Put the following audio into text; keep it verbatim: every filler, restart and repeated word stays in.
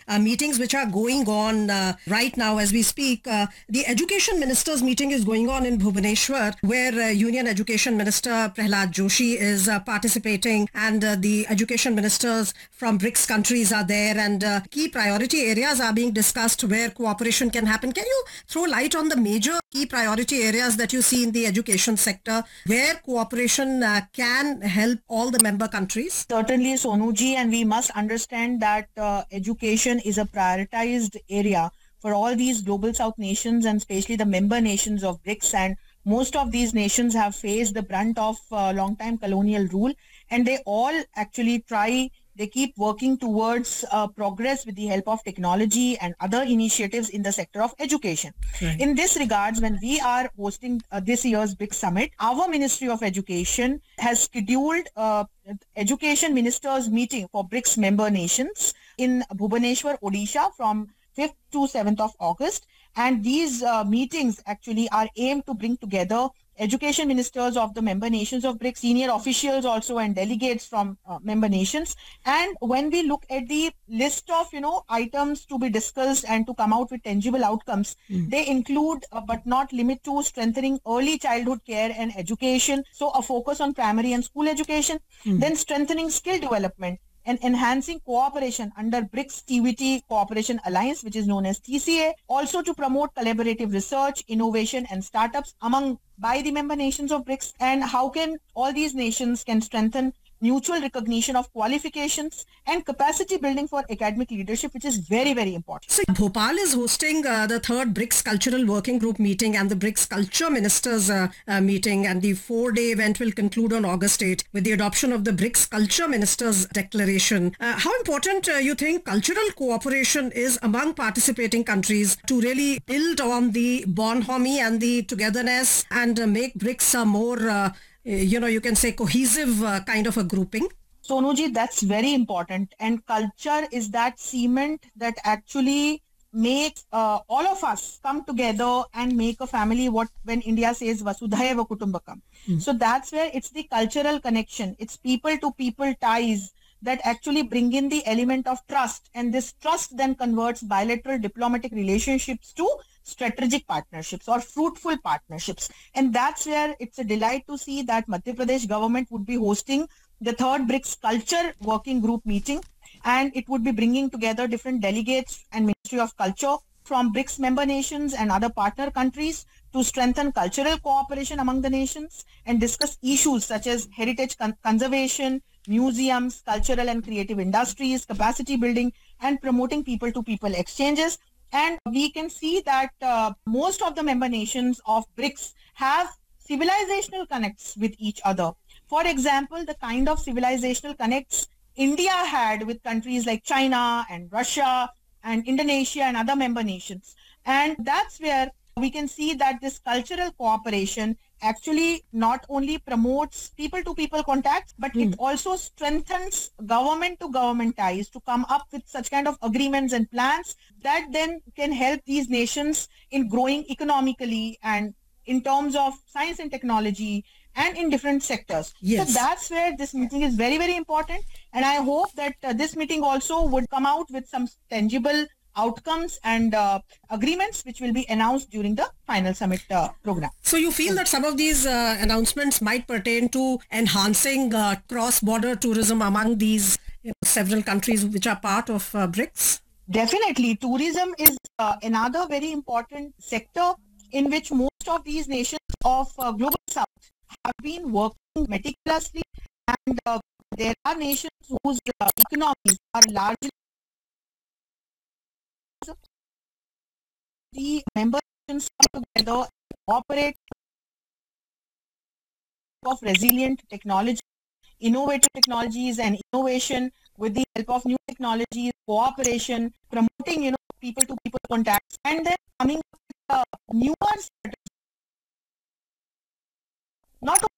uh, meetings which are going on uh, right now as we speak. Uh, the Education Ministers meeting is going on in Bhubaneswar, where uh, Union Education Minister Prahlad Joshi is uh, participating, and uh, the education ministers from BRICS countries are there, and uh, key priority areas are being discussed where cooperation can happen. Can you throw light on the major key priority areas that you see in the education sector where cooperation uh, can help all the member countries? Certainly, Sonuji, and we must understand that uh, education is a prioritized area for all these global south nations, and especially the member nations of BRICS. And most of these nations have faced the brunt of uh, long-time colonial rule, and they all actually try, they keep working towards uh, progress with the help of technology and other initiatives in the sector of education. Right. In this regards, when we are hosting uh, this year's BRICS Summit, our Ministry of Education has scheduled uh, education ministers meeting for BRICS member nations in Bhubaneswar, Odisha from fifth to seventh of August. And these uh, meetings actually are aimed to bring together education ministers of the member nations of BRICS, senior officials also, and delegates from uh, member nations. And when we look at the list of, you know, items to be discussed and to come out with tangible outcomes, mm. they include, uh, but not limit to, strengthening early childhood care and education. So a focus on primary and school education, mm. then strengthening skill development, and enhancing cooperation under BRICS T V T Cooperation Alliance, which is known as T C A, also to promote collaborative research, innovation, and startups among by the member nations of BRICS, and how can all these nations can strengthen mutual recognition of qualifications and capacity building for academic leadership, which is very, very important. So Bhopal is hosting uh, the third BRICS Cultural Working Group meeting and the BRICS Culture Ministers uh, uh, meeting, and the four-day event will conclude on August eighth with the adoption of the BRICS Culture Ministers Declaration. Uh, how important uh, you think cultural cooperation is among participating countries to really build on the bonhomie and the togetherness and uh, make BRICS a more uh, you know, you can say cohesive uh, kind of a grouping? Sonuji, that's very important. And culture is that cement that actually makes uh, all of us come together and make a family, what when India says Vasudhaiva Kutumbakam. Mm. So that's where it's the cultural connection. It's people to people ties that actually bring in the element of trust. And this trust then converts bilateral diplomatic relationships to strategic partnerships or fruitful partnerships. And that's where it's a delight to see that Madhya Pradesh government would be hosting the third BRICS Culture Working Group meeting, and it would be bringing together different delegates and Ministry of Culture from BRICS member nations and other partner countries to strengthen cultural cooperation among the nations and discuss issues such as heritage con- conservation, museums, cultural and creative industries, capacity building, and promoting people-to-people exchanges. And we can see that uh, most of the member nations of BRICS have civilizational connects with each other. For example, the kind of civilizational connects India had with countries like China and Russia and Indonesia and other member nations. And that's where we can see that this cultural cooperation actually not only promotes people-to-people contacts, but mm. it also strengthens government-to-government ties to come up with such kind of agreements and plans that then can help these nations in growing economically and in terms of science and technology and in different sectors. Yes. So that's where this meeting is very, very important. And I hope that uh, this meeting also would come out with some tangible outcomes and uh, agreements which will be announced during the final summit uh, program. So you feel that some of these uh, announcements might pertain to enhancing uh, cross-border tourism among these you know, several countries which are part of uh, BRICS? Definitely. Tourism is uh, another very important sector in which most of these nations of uh, global south have been working meticulously, and uh, there are nations whose uh, economies are largely the member nations come together and cooperate of resilient technology, innovative technologies and innovation with the help of new technologies, cooperation, promoting, you know, people-to-people contacts, and then coming up with uh, newer strategies. Not